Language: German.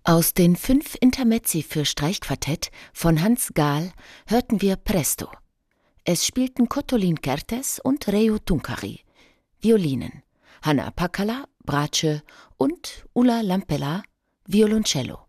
Aus den 5 Intermezzi für Streichquartett von Hans Gahl hörten wir Presto. Es spielten Kottolin Kertész und Reijo Tunkari, Violinen, Hanna Pakala, Bratsche und Ulla Lampela, Violoncello.